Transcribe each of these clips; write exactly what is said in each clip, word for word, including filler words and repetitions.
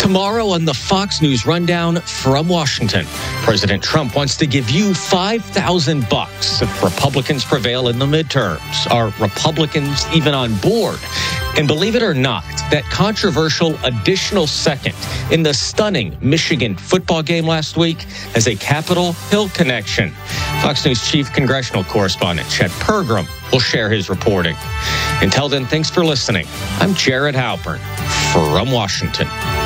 Tomorrow on the Fox News Rundown from Washington, President Trump wants to give you five thousand bucks if Republicans prevail in the midterms. Are Republicans even on board? And believe it or not, that controversial additional second in the stunning Michigan football game last week has a Capitol Hill connection. Fox News chief congressional correspondent Chet Pergram will share his reporting. Until then, thanks for listening. I'm Jared Halpern from Washington.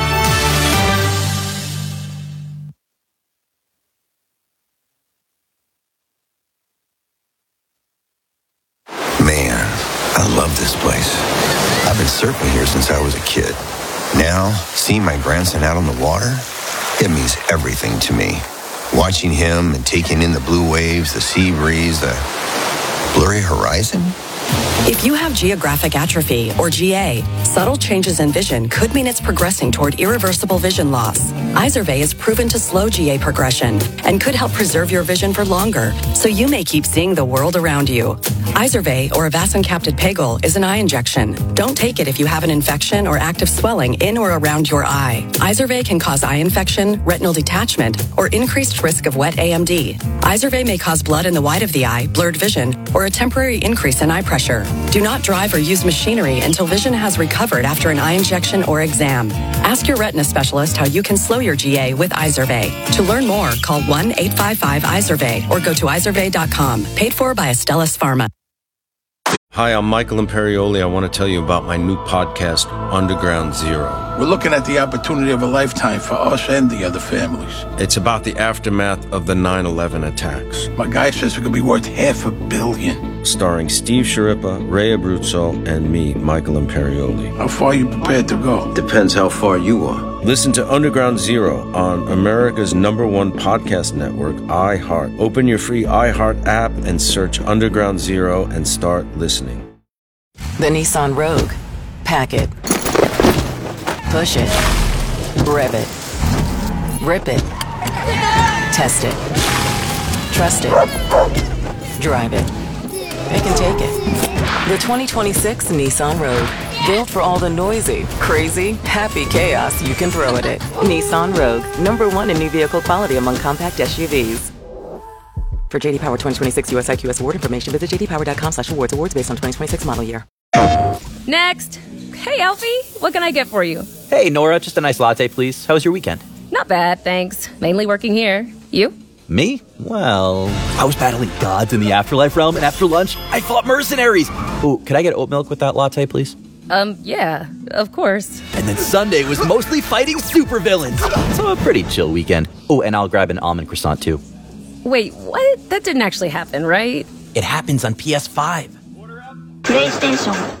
Man, I love this place. I've been surfing here since I was a kid. Now, seeing my grandson out on the water, it means everything to me. Watching him and taking in the blue waves, the sea breeze, the blurry horizon. If you have geographic atrophy, or G A, subtle changes in vision could mean it's progressing toward irreversible vision loss. Izervay is proven to slow G A progression and could help preserve your vision for longer, so you may keep seeing the world around you. Izervay, or avacincaptad pegol, is an eye injection. Don't take it if you have an infection or active swelling in or around your eye. Izervay can cause eye infection, retinal detachment, or increased risk of wet A M D. Izervay may cause blood in the white of the eye, blurred vision, or a temporary increase in eye pressure. Do not drive or use machinery until vision has recovered after an eye injection or exam. Ask your retina specialist how you can slow your G A with Izervay. To learn more, call one eight five five Izervay or go to izervay dot com. Paid for by Astellas Pharma. Hi, I'm Michael Imperioli. I want to tell you about my new podcast, Underground Zero. We're looking at the opportunity of a lifetime for us and the other families. It's about the aftermath of the nine eleven attacks. My guy says it could be worth half a billion. Starring Steve Sciarippa, Ray Abruzzo, and me, Michael Imperioli. How far are you prepared to go? Depends how far you are. Listen to Underground Zero on America's number one podcast network, iHeart. Open your free iHeart app and search Underground Zero and start listening. The Nissan Rogue. Pack it. Push it. Rev it. Rip it. Test it. Trust it. Drive it. They can take it. The twenty twenty-six Nissan Rogue. Built for all the noisy, crazy, happy chaos you can throw at it. Nissan Rogue. Number one in new vehicle quality among compact S U Vs. For J D Power twenty twenty-six U S I Q S award information, visit j d power dot com slash awards. Awards based on twenty twenty-six model year. Next. Hey, Alfie. What can I get for you? Hey, Nora. Just a nice latte, please. How was your weekend? Not bad, thanks. Mainly working here. You? Me? Well, I was battling gods in the afterlife realm, and after lunch, I fought mercenaries. Ooh, could I get oat milk with that latte, please? Um, yeah, of course. And then Sunday was mostly fighting supervillains. So a pretty chill weekend. Oh, and I'll grab an almond croissant, too. Wait, what? That didn't actually happen, right? It happens on P S five. PlayStation.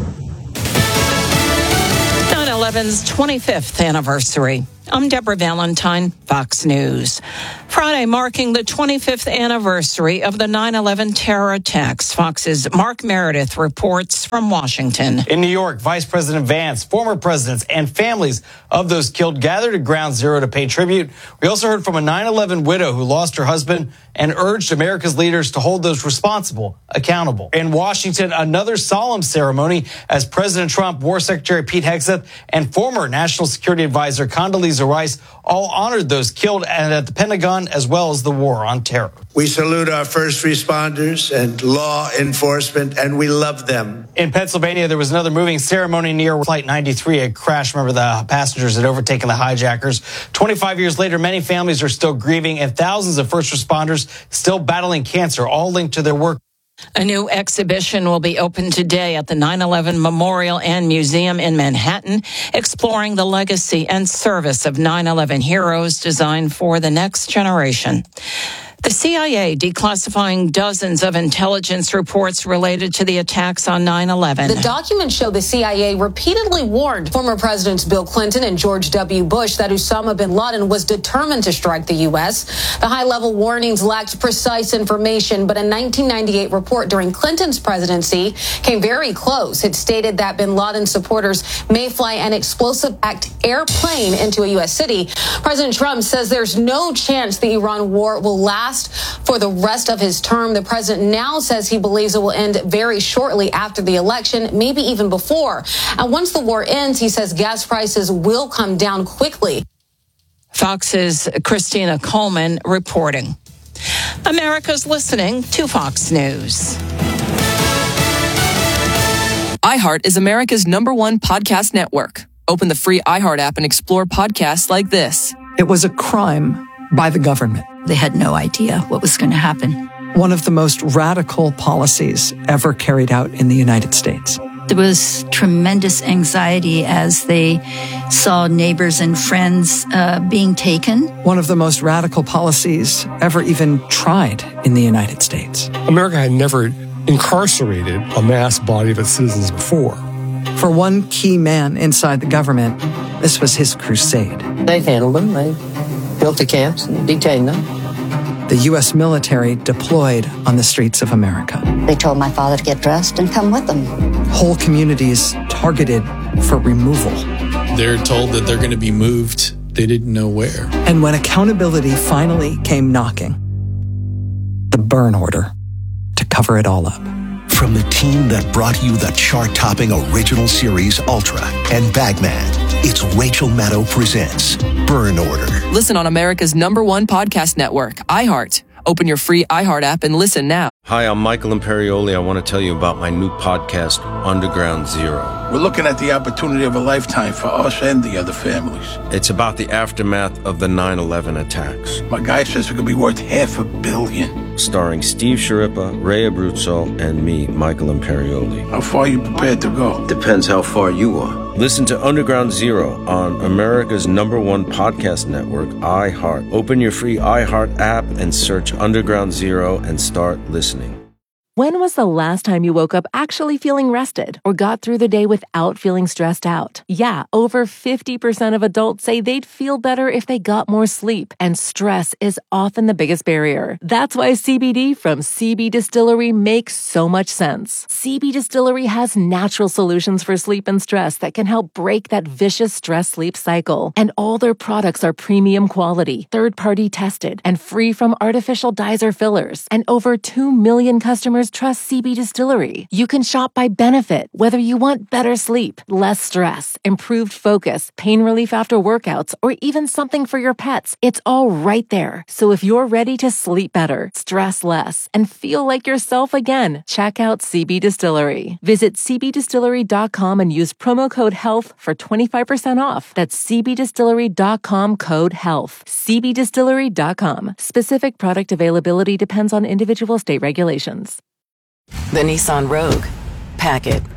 nine eleven's twenty-fifth anniversary. I'm Deborah Valentine, Fox News. Friday marking the twenty-fifth anniversary of the nine eleven terror attacks. Fox's Mark Meredith reports from Washington. In New York, Vice President Vance, former presidents, and families of those killed gathered at Ground Zero to pay tribute. We also heard from a nine eleven widow who lost her husband and urged America's leaders to hold those responsible accountable. In Washington, another solemn ceremony as President Trump, War Secretary Pete Hegseth, and former National Security Advisor Condoleezza Rice all honored those killed at the Pentagon as well as the war on terror. We salute our first responders and law enforcement, and we love them. In Pennsylvania, there was another moving ceremony near Flight ninety-three. A crash, remember, the passengers had overtaken the hijackers. twenty-five years later, many families are still grieving, and thousands of first responders still battling cancer, all linked to their work. A new exhibition will be open today at the nine eleven Memorial and Museum in Manhattan, exploring the legacy and service of nine eleven heroes designed for the next generation. The C I A declassifying dozens of intelligence reports related to the attacks on nine eleven. The documents show the C I A repeatedly warned former Presidents Bill Clinton and George W. Bush that Osama bin Laden was determined to strike the U S. The high-level warnings lacked precise information, but a nineteen ninety-eight report during Clinton's presidency came very close. It stated that bin Laden supporters may fly an explosive-packed airplane into a U S city. President Trump says there's no chance the Iran war will last last for the rest of his term. The president now says he believes it will end very shortly after the election, maybe even before. And once the war ends, he says gas prices will come down quickly. Fox's Christina Coleman reporting. America's listening to Fox News. iHeart is America's number one podcast network. Open the free iHeart app and explore podcasts like this. It was a crime by the government. They had no idea what was going to happen. One of the most radical policies ever carried out in the United States. There was tremendous anxiety as they saw neighbors and friends uh, being taken. One of the most radical policies ever even tried in the United States. America had never incarcerated a mass body of its citizens before. For one key man inside the government, this was his crusade. They handled them. They built the camps and detained them. The U S military deployed on the streets of America. They told my father to get dressed and come with them. Whole communities targeted for removal. They're told that they're going to be moved. They didn't know where. And when accountability finally came knocking, the burn order to cover it all up. From the team that brought you the chart-topping original series Ultra and Bagman, it's Rachel Maddow presents Burn Order. Listen on America's number one podcast network, iHeart. Open your free iHeart app and listen now. Hi, I'm Michael Imperioli. I want to tell you about my new podcast, Underground Zero. We're looking at the opportunity of a lifetime for us and the other families. It's about the aftermath of the nine eleven attacks. My guy says it could be worth half a billion. Starring Steve Sciarippa, Ray Abruzzo, and me, Michael Imperioli. How far are you prepared to go? Depends how far you are. Listen to Underground Zero on America's number one podcast network, iHeart. Open your free iHeart app and search Underground Zero and start listening. When was the last time you woke up actually feeling rested or got through the day without feeling stressed out? Yeah, over fifty percent of adults say they'd feel better if they got more sleep, and stress is often the biggest barrier. That's why C B D from C B Distillery makes so much sense. C B Distillery has natural solutions for sleep and stress that can help break that vicious stress-sleep cycle. And all their products are premium quality, third-party tested, and free from artificial dyes or fillers. And over two million customers trust C B Distillery. You can shop by benefit, whether you want better sleep, less stress, improved focus, pain relief after workouts, or even something for your pets. It's all right there. So if you're ready to sleep better, stress less, and feel like yourself again, check out C B Distillery. Visit c b distillery dot com and use promo code HEALTH for twenty-five percent off. That's c b distillery dot com code HEALTH. c b distillery dot com. Specific product availability depends on individual state regulations. The Nissan Rogue. Pack it.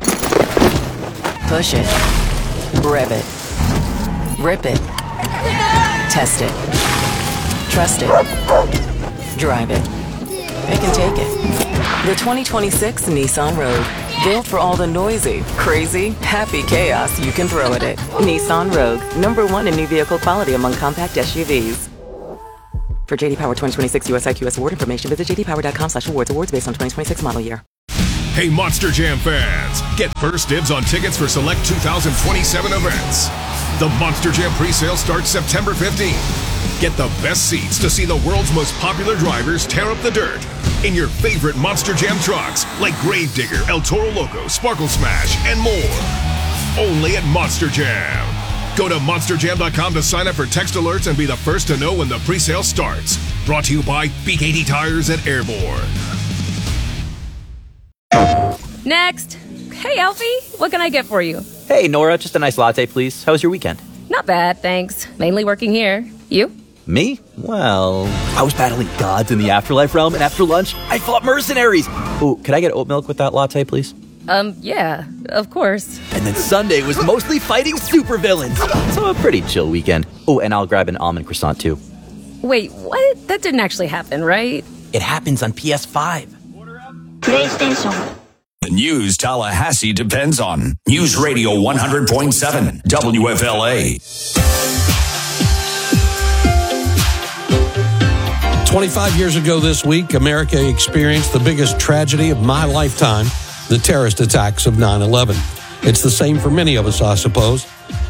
Push it. Rev it. Rip it. Test it. Trust it. Drive it. They can take it. The twenty twenty-six Nissan Rogue. Built for all the noisy, crazy, happy chaos you can throw at it. Nissan Rogue. Number one in new vehicle quality among compact S U Vs. For J D Power twenty twenty-six U S I Q S award information, visit j d power dot com slash awards. Awards based on twenty twenty-six model year. Hey, Monster Jam fans! Get first dibs on tickets for select two thousand twenty-seven events. The Monster Jam pre-sale starts September fifteenth. Get the best seats to see the world's most popular drivers tear up the dirt in your favorite Monster Jam trucks like Gravedigger, El Toro Loco, Sparkle Smash, and more. Only at Monster Jam. Go to monster jam dot com to sign up for text alerts and be the first to know when the pre-sale starts. Brought to you by B K T Tires at Airborne. Next. Hey, Alfie, what can I get for you? Hey, Nora, just a nice latte, please. How was your weekend? Not bad, thanks. Mainly working here. You? Me? Well, I was battling gods in the afterlife realm, and after lunch, I fought mercenaries. Oh, could I get oat milk with that latte, please? Um, yeah, of course. And then Sunday was mostly fighting supervillains. So a pretty chill weekend. Oh, and I'll grab an almond croissant, too. Wait, what? That didn't actually happen, right? It happens on P S five. PlayStation. The news Tallahassee depends on. News Radio one hundred point seven, W F L A. twenty-five years ago this week, America experienced the biggest tragedy of my lifetime, the terrorist attacks of nine eleven. It's the same for many of us, I suppose.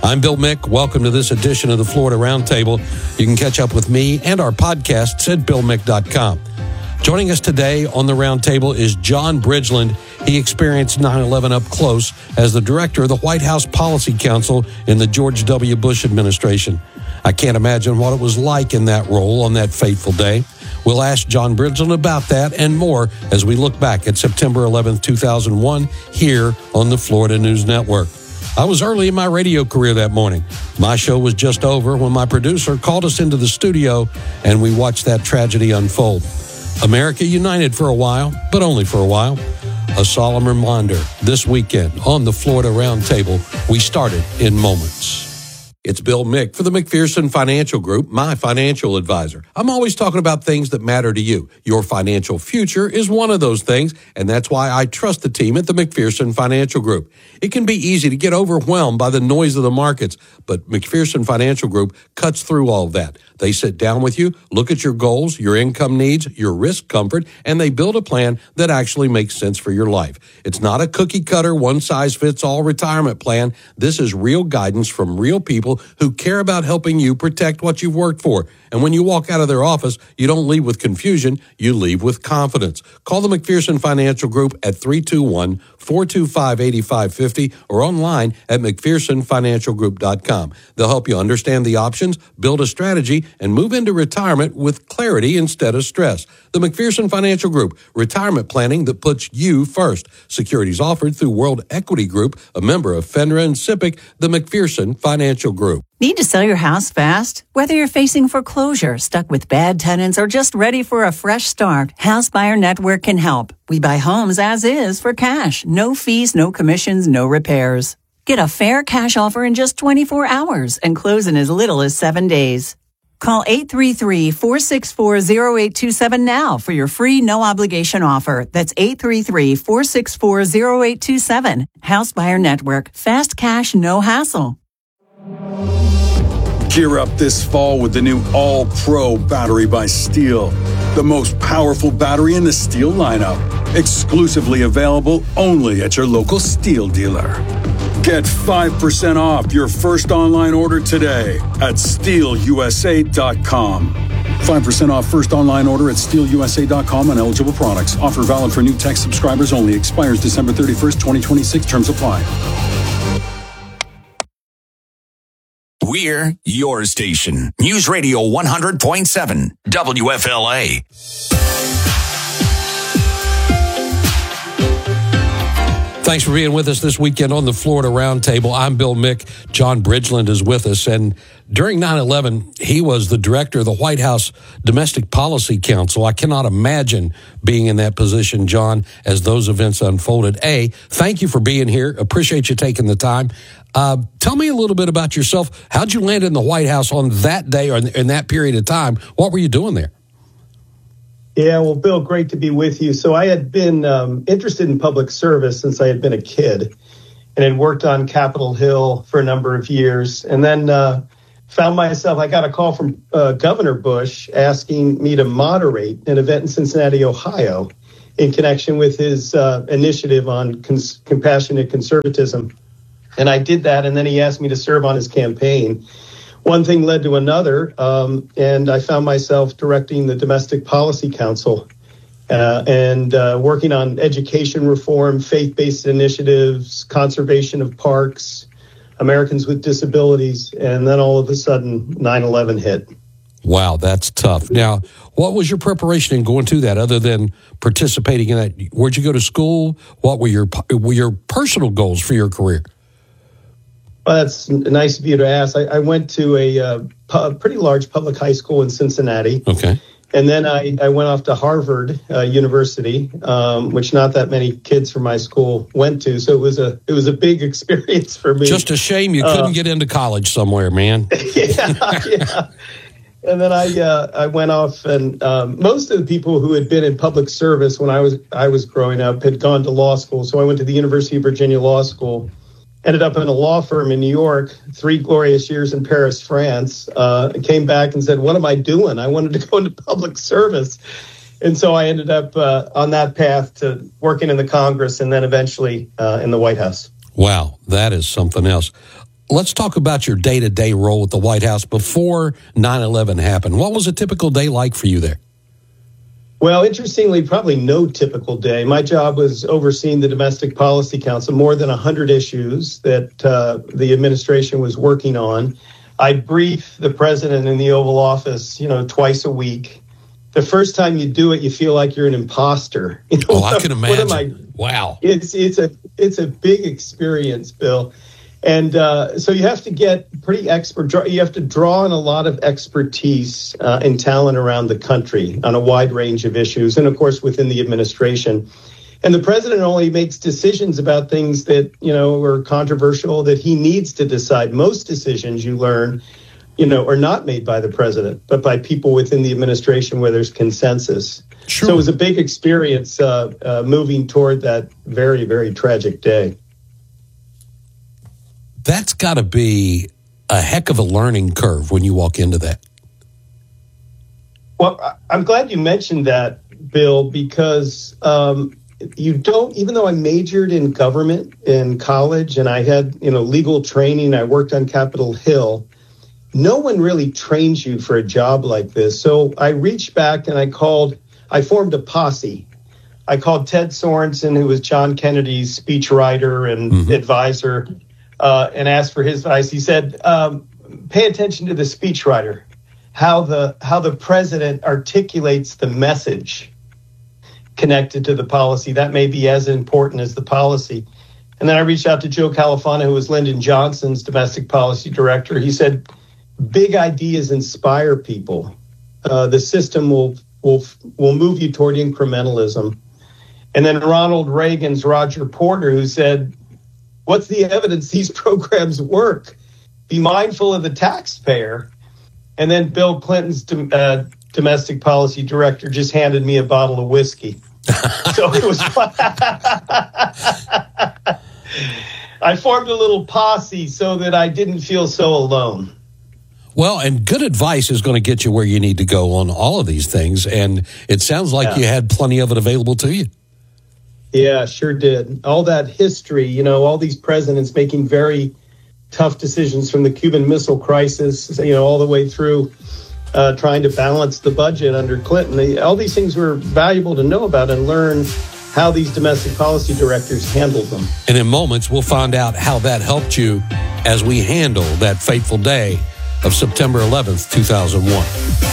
I'm Bill Mick. Welcome to this edition of the Florida Roundtable. You can catch up with me and our podcasts at bill mick dot com. Joining us today on the Roundtable is John Bridgeland. He experienced nine eleven up close as the director of the White House Policy Council in the George W. Bush administration. I can't imagine what it was like in that role on that fateful day. We'll ask John Bridgeland about that and more as we look back at September eleventh, two thousand one, here on the Florida News Network. I was early in my radio career that morning. My show was just over when my producer called us into the studio and we watched that tragedy unfold. America united for a while, but only for a while. A solemn reminder this weekend on the Florida Roundtable, we started in moments. It's Bill Mick for the McPherson Financial Group, my financial advisor. I'm always talking about things that matter to you. Your financial future is one of those things, and that's why I trust the team at the McPherson Financial Group. It can be easy to get overwhelmed by the noise of the markets, but McPherson Financial Group cuts through all of that. They sit down with you, look at your goals, your income needs, your risk comfort, and they build a plan that actually makes sense for your life. It's not a cookie-cutter, one-size-fits-all retirement plan. This is real guidance from real people who care about helping you protect what you've worked for. And when you walk out of their office, you don't leave with confusion, you leave with confidence. Call the McPherson Financial Group at three two one, four two five, eight five five zero or online at mcpherson financial group dot com. They'll help you understand the options, build a strategy, and move into retirement with clarity instead of stress. The McPherson Financial Group, retirement planning that puts you first. Securities offered through World Equity Group, a member of FINRA and SIPC, the McPherson Financial Group. Need to sell your house fast? Whether you're facing foreclosure, stuck with bad tenants, or just ready for a fresh start, House Buyer Network can help. We buy homes as is for cash. No fees, no commissions, no repairs. Get a fair cash offer in just twenty-four hours and close in as little as seven days. Call eight three three, four six four, zero eight two seven now for your free no-obligation offer. That's eight three three, four six four, zero eight two seven. House Buyer Network. Fast cash, no hassle. Gear up this fall with the new All-Pro battery by Steel. The most powerful battery in the Steel lineup. Exclusively available only at your local Steel dealer. Get five percent off your first online order today at steel u s a dot com. five percent off first online order at steel u s a dot com on eligible products. Offer valid for new tech subscribers only. Expires December thirty-first, twenty twenty-six. Terms apply. We're your station. News Radio one hundred point seven, W F L A. Thanks for being with us this weekend on the Florida Roundtable. I'm Bill Mick. John Bridgeland is with us. And during nine eleven, he was the director of the White House Domestic Policy Council. I cannot imagine being in that position, John, as those events unfolded. A, thank you for being here. Appreciate you taking the time. Uh, tell me a little bit about yourself. How'd you land in the White House on that day or in that period of time? What were you doing there? Yeah, well, Bill, great to be with you. So I had been um, interested in public service since I had been a kid and had worked on Capitol Hill for a number of years. And then uh, found myself, I got a call from uh, Governor Bush asking me to moderate an event in Cincinnati, Ohio, in connection with his uh, initiative on cons- compassionate conservatism. And I did that, and then he asked me to serve on his campaign. One thing led to another, um, and I found myself directing the Domestic Policy Council uh, and uh, working on education reform, faith-based initiatives, conservation of parks, Americans with disabilities, and then all of a sudden, nine eleven hit. Wow, that's tough. Now, what was your preparation in going to that other than participating in that? Where'd you go to school? What were your were your personal goals for your career? Well, that's nice of you to ask. I, I went to a uh, pu- pretty large public high school in Cincinnati. Okay. And then I, I went off to Harvard uh, University, um, which not that many kids from my school went to. So it was a it was a big experience for me. Just a shame you couldn't uh, get into college somewhere, man. yeah, yeah. And then I uh, I went off, and um, most of the people who had been in public service when I was I was growing up had gone to law school. So I went to the University of Virginia Law School. Ended up in a law firm in New York, three glorious years in Paris, France. Uh, came back and said, what am I doing? I wanted to go into public service. And so I ended up uh, on that path to working in the Congress and then eventually uh, in the White House. Wow, that is something else. let's talk about your day-to-day role at the White House before nine eleven happened. What was a typical day like for you there? Well, interestingly, probably no typical day. My job was overseeing the Domestic Policy Council, more than one hundred issues that uh, the administration was working on. I brief the president in the Oval Office, you know, twice a week. The first time you do it, you feel like you're an imposter. You know, oh, I can imagine. What am I, wow. It's it's a it's a big experience, Bill. And uh, so you have to get pretty expert. You have to draw on a lot of expertise uh, and talent around the country on a wide range of issues, and of course within the administration. And the president only makes decisions about things that, you know, are controversial that he needs to decide. Most decisions, you learn, you know, are not made by the president, but by people within the administration where there's consensus. Sure. So it was a big experience uh, uh, moving toward that very, very tragic day. That's got to be a heck of a learning curve when you walk into that. Well, I'm glad you mentioned that, Bill, because um, you don't, even though I majored in government in college and I had, you know, legal training, I worked on Capitol Hill, no one really trains you for a job like this. So I reached back and I called, I formed a posse. I called Ted Sorensen, who was John Kennedy's speechwriter and mm-hmm. advisor, Uh, and asked for his advice. He said, um, pay attention to the speechwriter, how the how the president articulates the message connected to the policy. That may be as important as the policy. And then I reached out to Joe Califano, who was Lyndon Johnson's domestic policy director. He said, big ideas inspire people. Uh, the system will, will, will move you toward incrementalism. And then Ronald Reagan's Roger Porter, who said, what's the evidence these programs work? Be mindful of the taxpayer. And then Bill Clinton's dom- uh, domestic policy director just handed me a bottle of whiskey. So it was fun. I formed a little posse so that I didn't feel so alone. Well, and good advice is going to get you where you need to go on all of these things. And it sounds like yeah. you had plenty of it available to you. Yeah, sure did. All that history, you know, all these presidents making very tough decisions from the Cuban Missile Crisis, you know, all the way through uh, trying to balance the budget under Clinton. They, all these things were valuable to know about and learn how these domestic policy directors handled them. And in moments, we'll find out how that helped you as we handle that fateful day of September eleventh, two thousand one.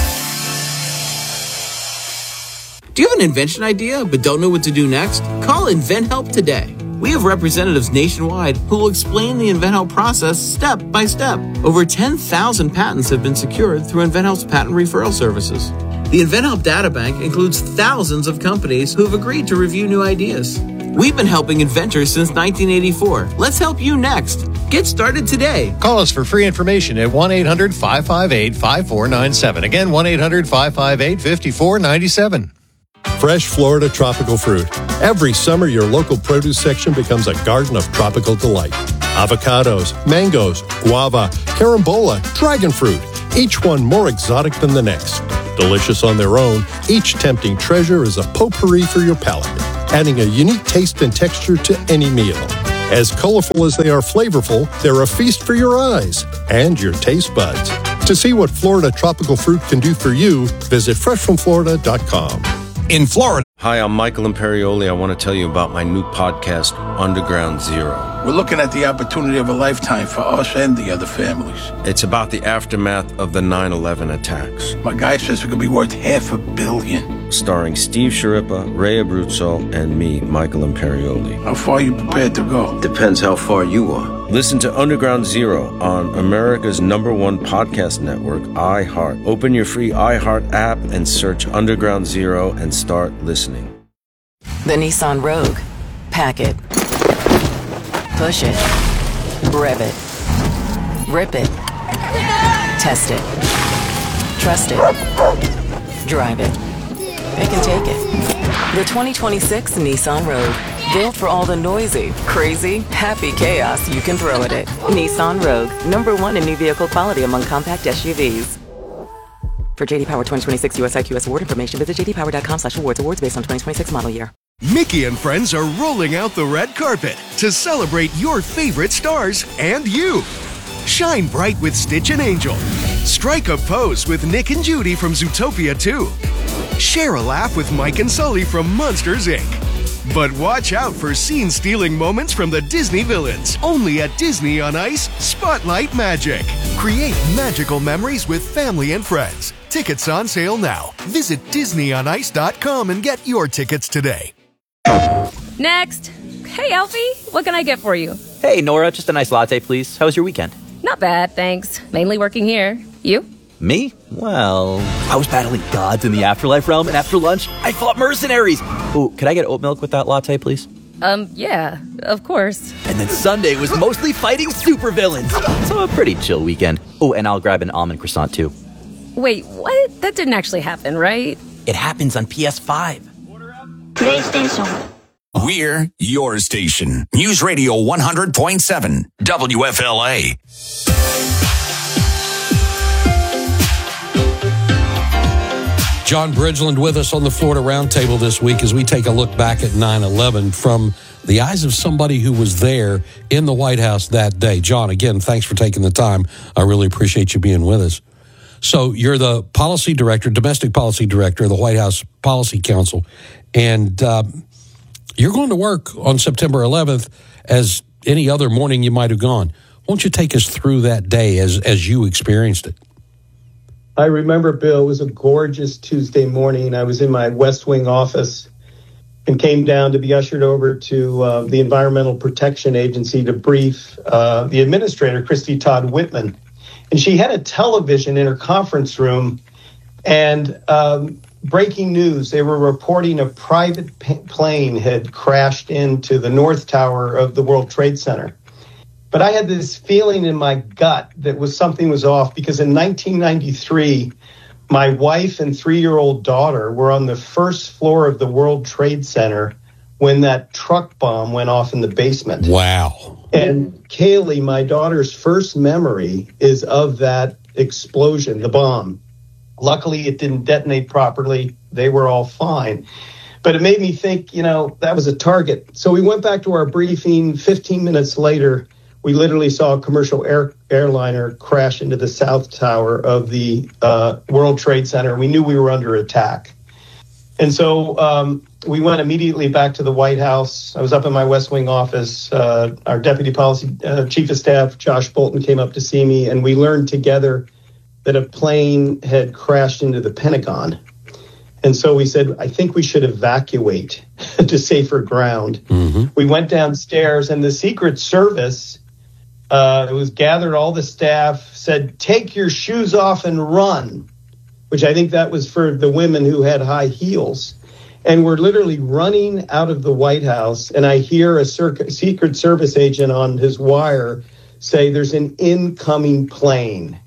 Do you have an invention idea but don't know what to do next? Call InventHelp today. We have representatives nationwide who will explain the InventHelp process step by step. Over ten thousand patents have been secured through InventHelp's patent referral services. The InventHelp data bank includes thousands of companies who have agreed to review new ideas. We've been helping inventors since nineteen eighty-four. Let's help you next. Get started today. Call us for free information at one eight hundred five five eight five four nine seven. Again, one eight hundred five five eight five four nine seven. Fresh Florida tropical fruit. Every summer, your local produce section becomes a garden of tropical delight. Avocados, mangoes, guava, carambola, dragon fruit, each one more exotic than the next. Delicious on their own, each tempting treasure is a potpourri for your palate, adding a unique taste and texture to any meal. As colorful as they are flavorful, they're a feast for your eyes and your taste buds. To see what Florida tropical fruit can do for you, visit fresh from florida dot com. In Florida. Hi, I'm Michael Imperioli. I want to tell you about my new podcast, Underground Zero. We're looking at the opportunity of a lifetime for us and the other families. It's about the aftermath of the nine eleven attacks. My guy says it could be worth half a billion. Starring Steve Sciarippa, Ray Abruzzo, and me, Michael Imperioli. How far are you prepared to go? Depends how far you are. Listen to Underground Zero on America's number one podcast network, iHeart. Open your free iHeart app and search Underground Zero and start listening. The Nissan Rogue. Pack it. Push it. Rev it. Rip it. Test it. Trust it. Drive it. It can take it. The twenty twenty-six Nissan Rogue. Built for all the noisy, crazy, happy chaos you can throw at it. Nissan Rogue. Number one in new vehicle quality among compact S U Vs. For J D Power twenty twenty-six U S I Q S award information, visit j d power dot com slash awards. Awards based on twenty twenty-six model year. Mickey and friends are rolling out the red carpet to celebrate your favorite stars and you. Shine bright with Stitch and Angel. Strike a pose with Nick and Judy from Zootopia two. Share a laugh with Mike and Sully from Monsters, Incorporated. But watch out for scene-stealing moments from the Disney villains. Only at Disney on Ice, Spotlight Magic. Create magical memories with family and friends. Tickets on sale now. Visit disney on ice dot com and get your tickets today. Next. Hey, Alfie. What can I get for you? Hey, Nora, just a nice latte, please. How was your weekend? Not bad, thanks. Mainly working here. You? Me? Well, I was battling gods in the afterlife realm, and after lunch, I fought mercenaries. Oh, could I get oat milk with that latte, please? Um, yeah, of course. And then Sunday was mostly fighting supervillains. So a pretty chill weekend. Oh, and I'll grab an almond croissant, too. Wait, what? That didn't actually happen, right? It happens on P S five. PlayStation. We're your station. News Radio one hundred point seven, W F L A. John Bridgeland with us on the Florida Roundtable this week as we take a look back at nine eleven from the eyes of somebody who was there in the White House that day. John, again, thanks for taking the time. I really appreciate you being with us. So you're the policy director, domestic policy director of the White House Policy Council, and uh, you're going to work on September eleventh as any other morning you might have gone. Won't you take us through that day as as you experienced it? I remember, Bill, it was a gorgeous Tuesday morning. I was in my West Wing office and came down to be ushered over to uh, the Environmental Protection Agency to brief uh, the administrator, Christy Todd Whitman. And she had a television in her conference room, and um, breaking news, they were reporting a private p- plane had crashed into the North Tower of the World Trade Center. But I had this feeling in my gut that was something was off, because in nineteen ninety-three, my wife and three-year-old daughter were on the first floor of the World Trade Center when that truck bomb went off in the basement. Wow. And Kaylee, my daughter's first memory is of that explosion, the bomb. Luckily, it didn't detonate properly. They were all fine. But it made me think, you know, that was a target. So we went back to our briefing. fifteen minutes later, we literally saw a commercial air, airliner crash into the South Tower of the uh, World Trade Center. We knew we were under attack. And so um, we went immediately back to the White House. I was up in my West Wing office. Uh, our Deputy Policy uh, Chief of Staff, Josh Bolton, came up to see me, and we learned together that a plane had crashed into the Pentagon. And so we said, I think we should evacuate to safer ground. Mm-hmm. We went downstairs, and the Secret Service uh, it was gathered, all the staff said, take your shoes off and run, which I think that was for the women who had high heels. And we're literally running out of the White House, and I hear a Cir- Secret Service agent on his wire say there's an incoming plane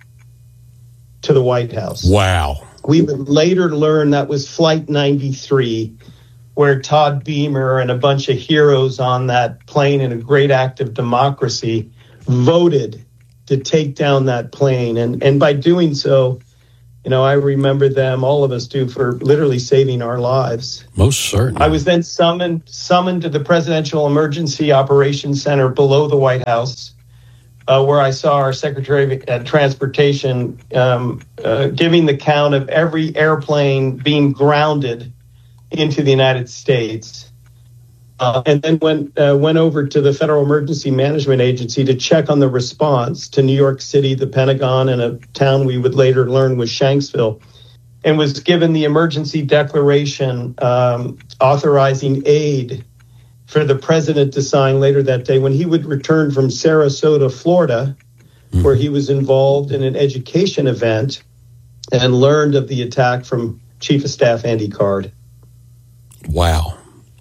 to the White House. Wow. We would later learn that was Flight ninety-three, where Todd Beamer and a bunch of heroes on that plane, in a great act of democracy, voted to take down that plane. And, and by doing so, you know, I remember them, all of us do, for literally saving our lives. Most certainly. I was then summoned summoned to the Presidential Emergency Operations Center below the White House, uh, where I saw our Secretary of uh, Transportation um, uh, giving the count of every airplane being grounded into the United States. Uh, and then went uh, went over to the Federal Emergency Management Agency to check on the response to New York City, the Pentagon, and a town we would later learn was Shanksville, and was given the emergency declaration um, authorizing aid for the president to sign later that day when he would return from Sarasota, Florida, mm-hmm. where he was involved in an education event and learned of the attack from Chief of Staff Andy Card. Wow.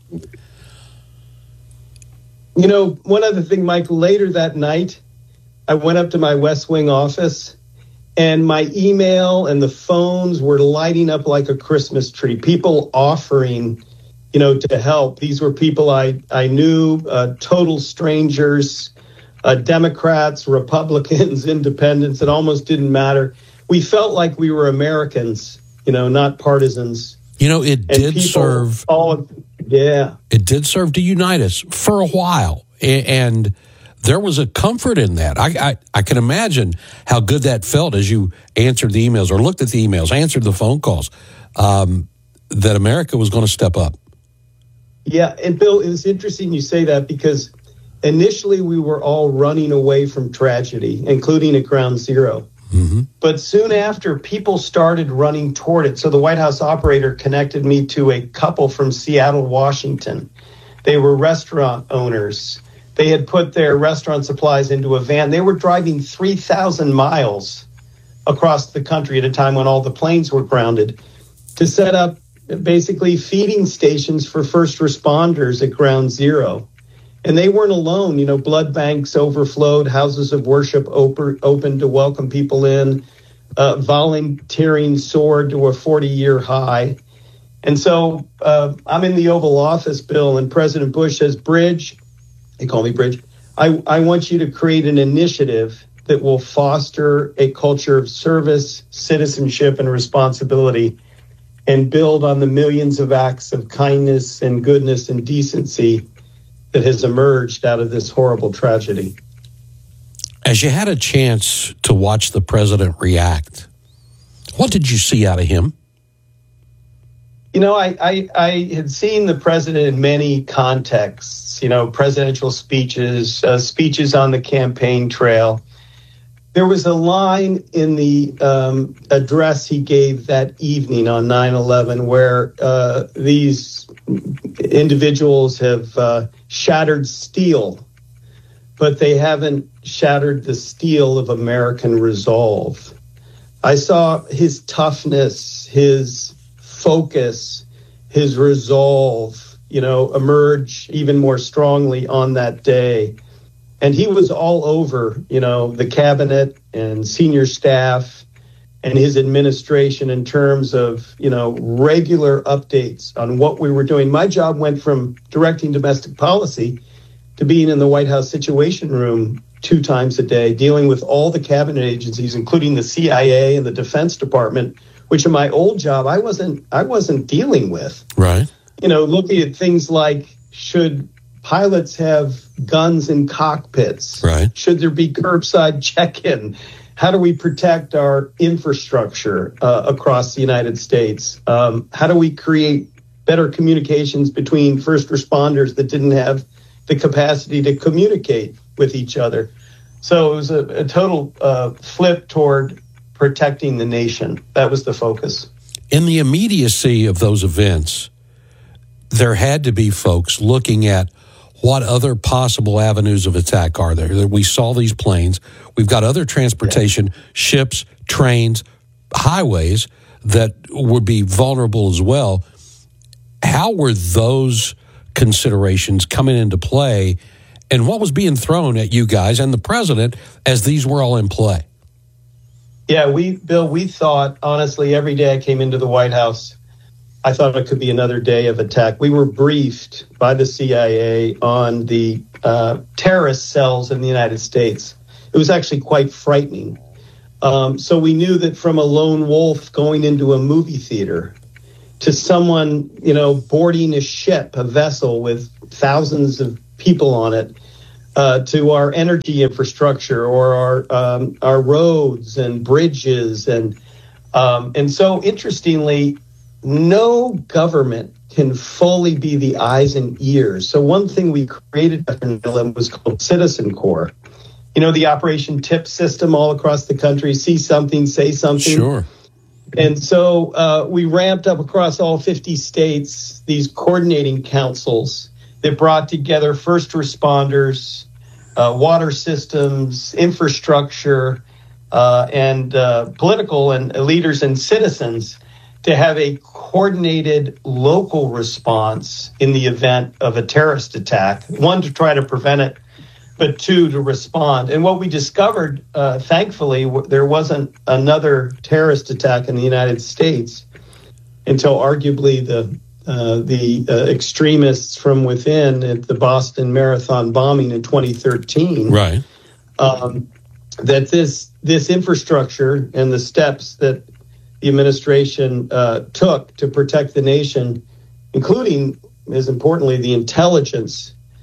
You know, one other thing, Mike, later that night, I went up to my West Wing office, and my email and the phones were lighting up like a Christmas tree. People offering, you know, to help. These were people I, I knew, uh, total strangers, uh, Democrats, Republicans, independents. It almost didn't matter. We felt like we were Americans, you know, not partisans. You know, it did people, serve. All of, yeah. It did serve to unite us for a while. And there was a comfort in that. I, I, I can imagine how good that felt as you answered the emails or looked at the emails, answered the phone calls, um, that America was going to step up. Yeah, and Bill, it's interesting you say that because initially we were all running away from tragedy, including at Ground Zero. Mm-hmm. But soon after, people started running toward it. So the White House operator connected me to a couple from Seattle, Washington. They were restaurant owners. They had put their restaurant supplies into a van. They were driving three thousand miles across the country at a time when all the planes were grounded to set up basically feeding stations for first responders at Ground Zero. And they weren't alone. You know, blood banks overflowed, houses of worship open, opened to welcome people in, uh, volunteering soared to a forty-year high. And so uh, I'm in the Oval Office, Bill, and President Bush says, Bridge, they call me Bridge, I, I want you to create an initiative that will foster a culture of service, citizenship, and responsibility and build on the millions of acts of kindness and goodness and decency that has emerged out of this horrible tragedy. As you had a chance to watch the president react, what did you see out of him? You know, I, I, I had seen the president in many contexts, you know, presidential speeches, uh, speeches on the campaign trail. There was a line in the um, address he gave that evening on nine eleven where uh, these individuals have uh, shattered steel, but they haven't shattered the steel of American resolve. I saw his toughness, his focus, his resolve, you know, emerge even more strongly on that day. And he was all over, you know, the cabinet and senior staff and his administration in terms of, you know, regular updates on what we were doing. My job went from directing domestic policy to being in the White House Situation Room two times a day, dealing with all the cabinet agencies, including the C I A and the Defense Department, which in my old job I wasn't I wasn't dealing with. Right. You know, looking at things like, should pilots have guns in cockpits? Right. Should there be curbside check-in? How do we protect our infrastructure uh, across the United States? Um, how do we create better communications between first responders that didn't have the capacity to communicate with each other? So it was a, a total uh, flip toward protecting the nation. That was the focus. In the immediacy of those events, there had to be folks looking at what other possible avenues of attack are there. We saw these planes. We've got other transportation, yeah. ships, trains, highways that would be vulnerable as well. How were those considerations coming into play, and what was being thrown at you guys and the president as these were all in play? Yeah, we, Bill, we thought, honestly, every day I came into the White House, I thought it could be another day of attack. We were briefed by the C I A on the uh, terrorist cells in the United States. It was actually quite frightening. Um, so we knew that from a lone wolf going into a movie theater to someone, you know, boarding a ship, a vessel with thousands of people on it, uh, to our energy infrastructure or our um, our roads and bridges. And um, and so interestingly, no government can fully be the eyes and ears. So one thing we created after nine eleven was called Citizen Corps. You know, the Operation Tip system all across the country, see something, say something. Sure. And so uh, we ramped up across all fifty states these coordinating councils that brought together first responders, uh, water systems, infrastructure, uh, and uh, political and uh, leaders and citizens to have a coordinated local response in the event of a terrorist attack. One, to try to prevent it, but two, to respond. And what we discovered, uh, thankfully, w- there wasn't another terrorist attack in the United States until arguably the uh, the uh, extremists from within at the Boston Marathon bombing in twenty thirteen. Right. Um, that this this infrastructure and the steps that the administration uh, took to protect the nation, including, as importantly, the intelligence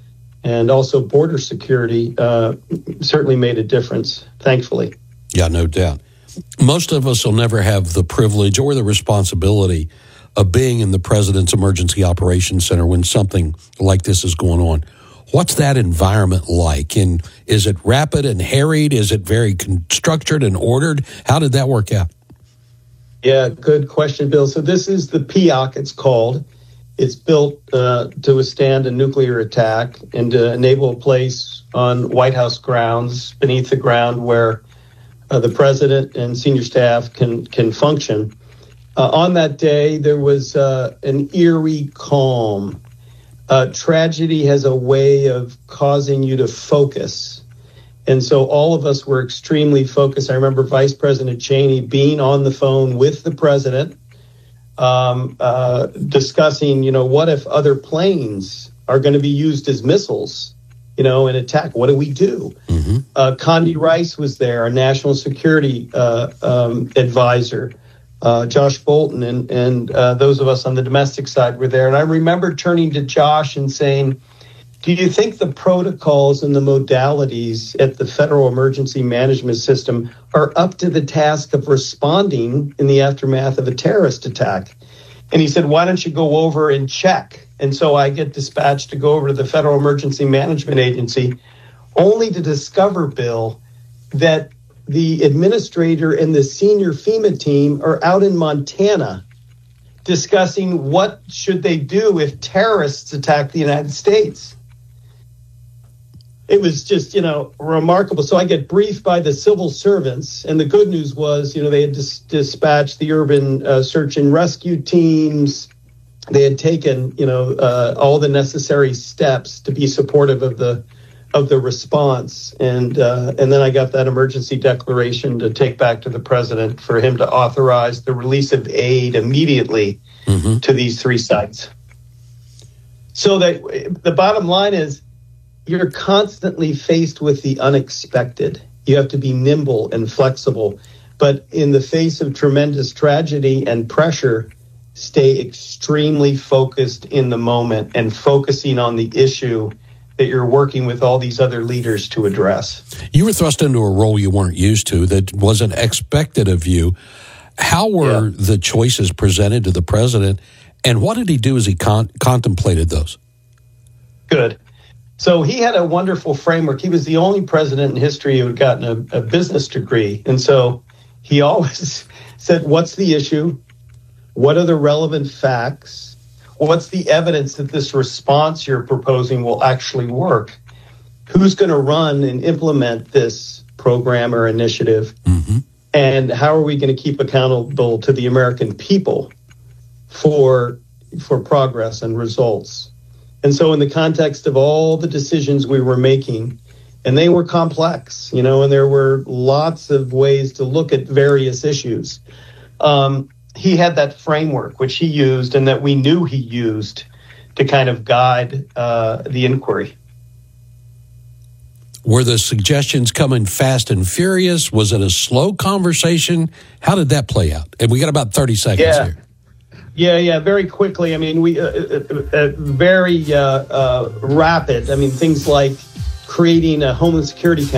and also border security uh, certainly made a difference, thankfully. Yeah, no doubt. Most of us will never have the privilege or the responsibility of being in the President's Emergency Operations Center when something like this is going on. What's that environment like? And is it rapid and harried? Is it very con- structured and ordered? How did that work out? Yeah, good question, Bill. So this is the P O C, it's called. It's built uh, to withstand a nuclear attack and to enable a place on White House grounds, beneath the ground, where uh, the president and senior staff can, can function. Uh, on that day, there was uh, an eerie calm. Uh, tragedy has a way of causing you to focus. And so all of us were extremely focused. I remember Vice President Cheney being on the phone with the president, um, uh, discussing, you know, what if other planes are going to be used as missiles, you know, in attack? What do we do? Mm-hmm. Uh, Condi Rice was there, our national security uh, um, advisor. Uh, Josh Bolton and, and uh, those of us on the domestic side were there. And I remember turning to Josh and saying, do you think the protocols and the modalities at the Federal Emergency Management System are up to the task of responding in the aftermath of a terrorist attack? And he said, why don't you go over and check? And so I get dispatched to go over to the Federal Emergency Management Agency, only to discover, Bill, that the administrator and the senior FEMA team are out in Montana discussing what should they do if terrorists attack the United States. It was just, you know, remarkable. So I get briefed by the civil servants, and the good news was, you know, they had dis- dispatched the urban uh, search and rescue teams. They had taken, you know, uh, all the necessary steps to be supportive of the of the response. And uh, and then I got that emergency declaration to take back to the president for him to authorize the release of aid immediately mm-hmm. to these three sites. So that the bottom line is, you're constantly faced with the unexpected. You have to be nimble and flexible. But in the face of tremendous tragedy and pressure, stay extremely focused in the moment and focusing on the issue that you're working with all these other leaders to address. You were thrust into a role you weren't used to, that wasn't expected of you. How were yeah. the choices presented to the president, and what did he do as he con- contemplated those? Good. So he had a wonderful framework. He was the only president in history who had gotten a, a business degree. And so he always said, what's the issue? What are the relevant facts? What's the evidence that this response you're proposing will actually work? Who's going to run and implement this program or initiative? Mm-hmm. And how are we going to keep accountable to the American people for, for progress and results? And so in the context of all the decisions we were making, and they were complex, you know, and there were lots of ways to look at various issues, um, he had that framework, which he used and that we knew he used to kind of guide uh, the inquiry. Were the suggestions coming fast and furious? Was it a slow conversation? How did that play out? And we got about thirty seconds yeah. here. Yeah, yeah, very quickly. I mean, we uh, uh, uh, very uh, uh, rapid. I mean, things like creating a Homeland Security